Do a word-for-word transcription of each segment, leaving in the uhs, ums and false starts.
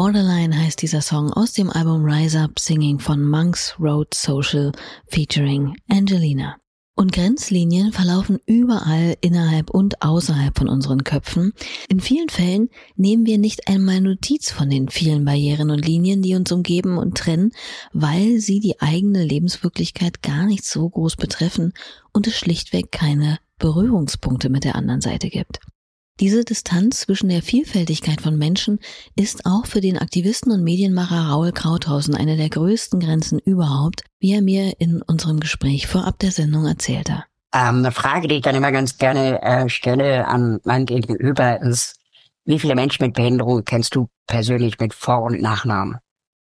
Borderline heißt dieser Song aus dem Album Rise Up Singing von Monks Road Social featuring Angelina. Und Grenzlinien verlaufen überall innerhalb und außerhalb von unseren Köpfen. In vielen Fällen nehmen wir nicht einmal Notiz von den vielen Barrieren und Linien, die uns umgeben und trennen, weil sie die eigene Lebenswirklichkeit gar nicht so groß betreffen und es schlichtweg keine Berührungspunkte mit der anderen Seite gibt. Diese Distanz zwischen der Vielfältigkeit von Menschen ist auch für den Aktivisten und Medienmacher Raoul Krauthausen eine der größten Grenzen überhaupt, wie er mir in unserem Gespräch vorab der Sendung erzählte. Ähm, eine Frage, die ich dann immer ganz gerne äh, stelle an mein Gegenüber ist, wie viele Menschen mit Behinderung kennst du persönlich mit Vor- und Nachnamen?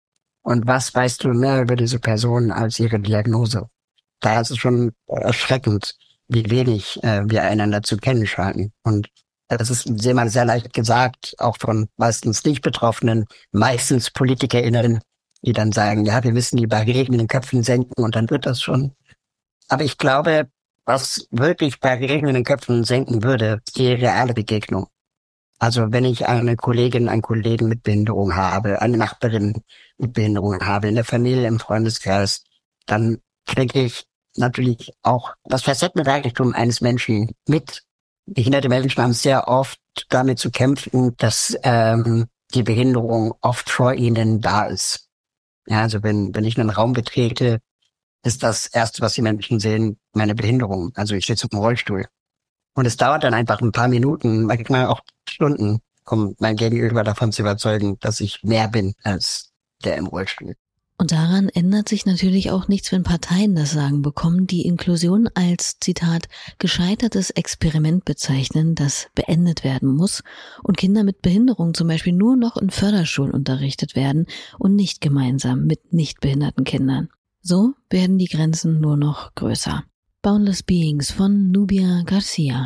Und was weißt du mehr über diese Person als ihre Diagnose? Da ist es schon erschreckend, wie wenig äh, wir einander zu kennen scheinen. Und das ist sehr, sehr leicht gesagt, auch von meistens nicht Betroffenen, meistens PolitikerInnen, die dann sagen, ja, wir müssen die Barrieren in den Köpfen senken und dann wird das schon. Aber ich glaube, was wirklich Barrieren in den Köpfen senken würde, ist die reale Begegnung. Also wenn ich eine Kollegin, einen Kollegen mit Behinderung habe, eine Nachbarin mit Behinderung habe, in der Familie, im Freundeskreis, dann kriege ich natürlich auch das Facettenreichtum eines Menschen mit. Behinderte Menschen haben sehr oft damit zu kämpfen, dass ähm, die Behinderung oft vor ihnen da ist. Ja, also wenn wenn ich einen Raum betrete, ist das Erste, was die Menschen sehen, meine Behinderung. Also ich sitze im Rollstuhl. Und es dauert dann einfach ein paar Minuten, manchmal auch Stunden, um mein Gegenüber davon zu überzeugen, dass ich mehr bin als der im Rollstuhl. Und daran ändert sich natürlich auch nichts, wenn Parteien das Sagen bekommen, die Inklusion als, Zitat, gescheitertes Experiment bezeichnen, das beendet werden muss und Kinder mit Behinderung zum Beispiel nur noch in Förderschulen unterrichtet werden und nicht gemeinsam mit nicht behinderten Kindern. So werden die Grenzen nur noch größer. Boundless Beings von Nubia Garcia.